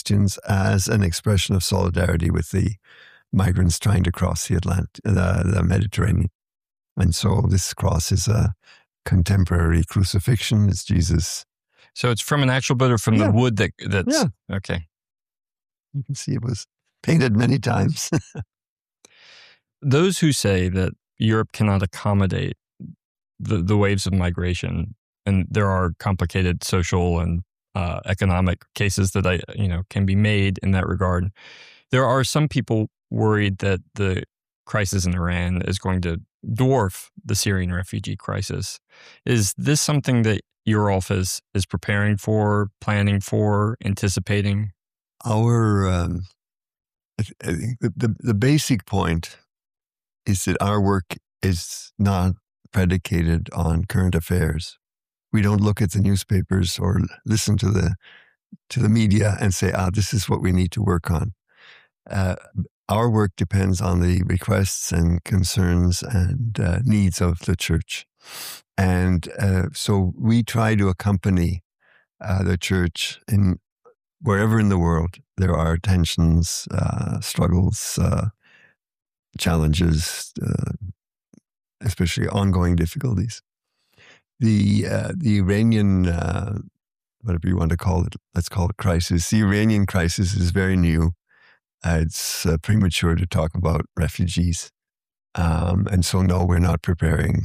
Christians as an expression of solidarity with the migrants trying to cross the Mediterranean. And so this cross is a contemporary crucifixion. It's Jesus. So it's from an actual boat or from the wood that's... Okay. You can see it was painted many times. Those who say that Europe cannot accommodate the waves of migration, and there are complicated social and economic cases that can be made in that regard. There are some people worried that the crisis in Iran is going to dwarf the Syrian refugee crisis. Is this something that Eurolf is preparing for, planning for, anticipating? I think the basic point is that our work is not predicated on current affairs. We don't look at the newspapers or listen to the media and say, this is what we need to work on. Our work depends on the requests and concerns and needs of the church. And so we try to accompany the church in wherever in the world there are tensions, struggles, challenges, especially ongoing difficulties. The Iranian, whatever you want to call it, let's call it crisis. The Iranian crisis is very new. It's premature to talk about refugees. And so, no, we're not preparing.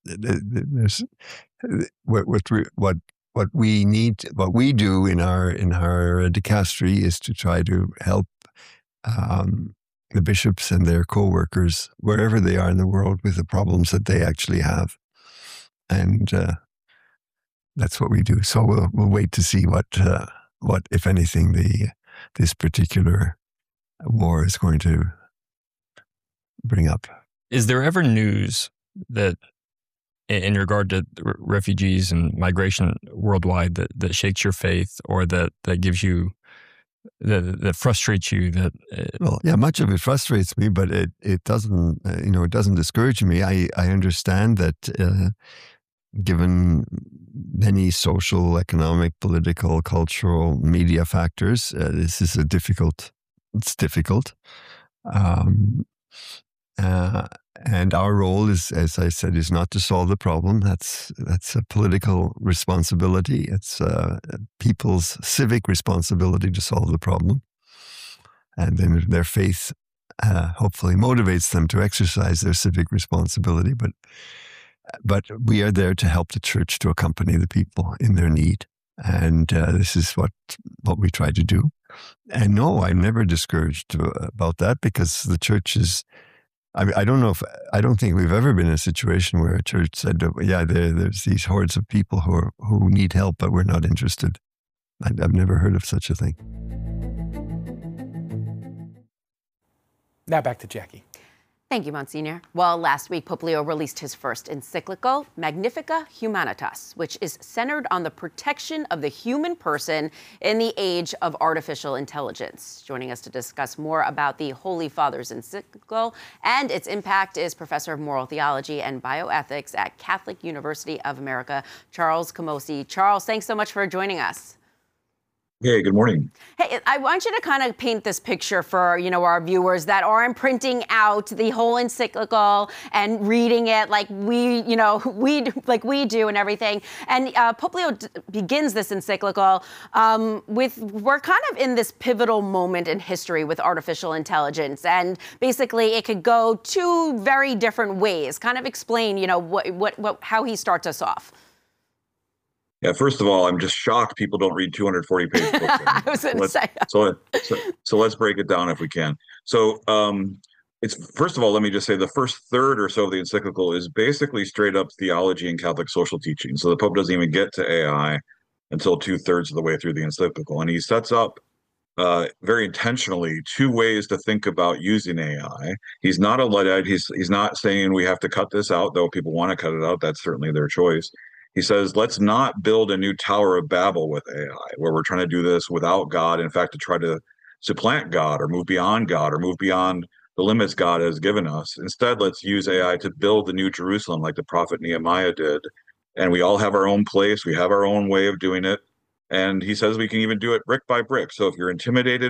What we do in our dicastery is to try to help the bishops and their co-workers, wherever they are in the world, with the problems that they actually have. And that's what we do. So we'll wait to see what if anything, this particular war is going to bring up. Is there ever news that, in regard to refugees and migration worldwide, that shakes your faith, or that gives you, that frustrates you? Much of it frustrates me, but it doesn't, it doesn't discourage me. I understand that given many social, economic, political, cultural, media factors, this is difficult. And our role is, as I said, is not to solve the problem. That's a political responsibility. It's people's civic responsibility to solve the problem. And then their faith hopefully motivates them to exercise their civic responsibility. But we are there to help the church to accompany the people in their need. And this is what we try to do. And no, I'm never discouraged about that, because the church is, I don't think we've ever been in a situation where a church said, there's these hordes of people who need help, but we're not interested. I've never heard of such a thing. Now back to Jackie. Thank you, Monsignor. Well, last week, Pope Leo released his first encyclical, Magnificat Humanitas, which is centered on the protection of the human person in the age of artificial intelligence. Joining us to discuss more about the Holy Father's encyclical and its impact is Professor of Moral Theology and Bioethics at Catholic University of America, Charles Camosy. Charles, thanks so much for joining us. Hey, good morning. Hey, I want you to kind of paint this picture for, our viewers that aren't printing out the whole encyclical and reading it like we do and everything. And Pope Leo begins this encyclical we're kind of in this pivotal moment in history with artificial intelligence. And basically it could go two very different ways. Kind of explain, how he starts us off. Yeah, first of all, I'm just shocked people don't read 240-page books. I was going to say. So let's break it down if we can. So it's, first of all, let me just say the first third or so of the encyclical is basically straight up theology and Catholic social teaching. So the Pope doesn't even get to AI until 2/3 of the way through the encyclical. And he sets up very intentionally two ways to think about using AI. He's not a Luddite. He's not saying we have to cut this out, though people want to cut it out. That's certainly their choice. He says, let's not build a new Tower of Babel with AI, where we're trying to do this without God. In fact, to try to supplant God or move beyond God or move beyond the limits God has given us. Instead, let's use AI to build the new Jerusalem like the prophet Nehemiah did. And we all have our own place. We have our own way of doing it. And he says we can even do it brick by brick. So if you're intimidated